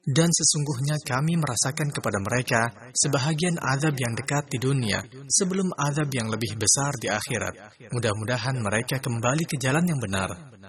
Dan sesungguhnya kami merasakan kepada mereka sebahagian azab yang dekat di dunia sebelum azab yang lebih besar di akhirat. Mudah-mudahan mereka kembali ke jalan yang benar.